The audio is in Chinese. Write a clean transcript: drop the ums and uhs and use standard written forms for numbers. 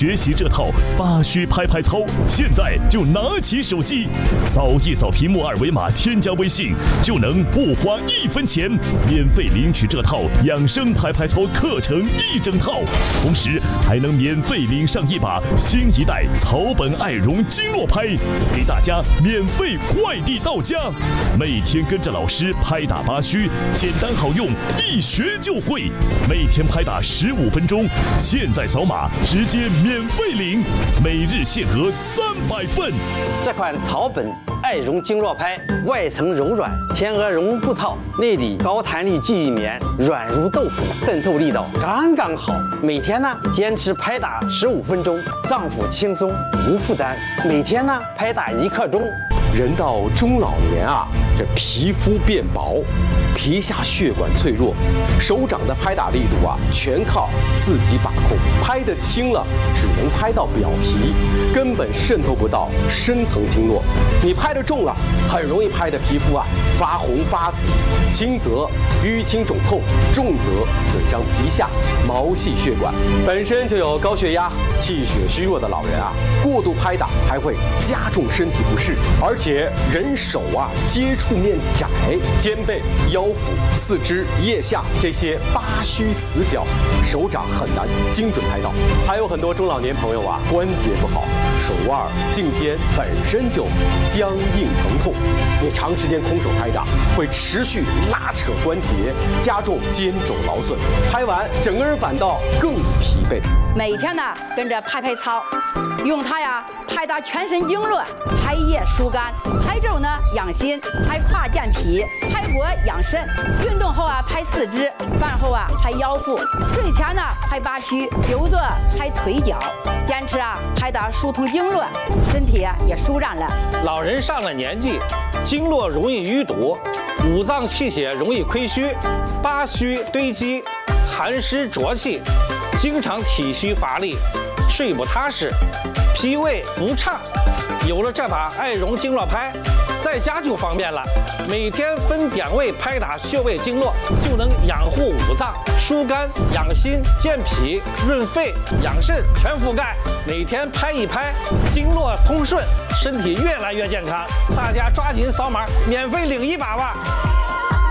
学习这套8虚拍拍操，现在就拿起手机，扫一扫屏幕二维码，添加微信，就能不花1分钱，免费领取这套养生拍拍操课程1整套，同时还能免费领上一把新一代草本爱绒经络拍，给大家免费快递到家。每天跟着老师拍打8虚，简单好用，一学就会。每天拍打15分钟，现在扫码直接免费领，每日限额300份。 这款草本爱绒经络拍，外层柔软，天鹅绒布套，内里高弹力记忆棉，软如豆腐，渗透力道刚刚好。每天呢坚持拍打15分钟，脏腑轻松无负担。每天呢拍打1刻钟。 人到中老年啊，这皮肤变薄，皮下血管脆弱，手掌的拍打力度啊，全靠自己把控。拍得轻了，只能拍到表皮，根本渗透不到深层经络。你拍得重了，很容易拍得皮肤啊发红发紫，轻则淤青肿痛，重则损伤皮下毛细血管。本身就有高血压、气血虚弱的老人啊，过度拍打还会加重身体不适，而且人手啊接触面窄，肩背、腰腹、四肢、腋下这些8虚死角，手掌很难精准拍到。还有很多中老年朋友啊，关节不好，手腕、颈肩本身就僵硬疼痛，你长时间空手拍打会持续拉扯关节，加重肩肘劳损，拍完整个人反倒更疲惫。 每天呢跟着拍拍操，用它呀拍打全身经络，拍腋疏肝，拍肘呢养心，拍胯健脾，拍脖养肾。运动后啊拍四肢，饭后啊拍腰腹，睡前呢拍8虚，久坐拍腿脚。坚持啊拍打疏通经络，身体也舒展了。 老人上了年纪，经络容易淤堵，五脏气血容易亏虚，8虚堆积，寒湿浊气，经常体虚乏力，睡不踏实，脾胃不畅。有了这把爱绒经络拍，在家就方便了，每天分点位拍打穴位经络，就能养护五脏，疏肝养心，健脾润肺养肾全覆盖。每天拍一拍，经络通顺，身体越来越健康。大家抓紧扫码，免费领一把吧。